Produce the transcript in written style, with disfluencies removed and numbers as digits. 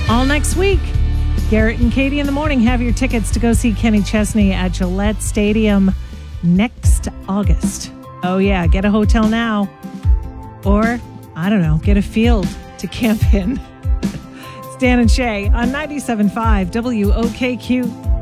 all next week. Garrett and Katie in the morning have your tickets to go see Kenny Chesney at Gillette Stadium next August. Oh yeah, get a hotel now. Or, I don't know, get a field to camp in. Stan and Shay on 97.5 WOKQ.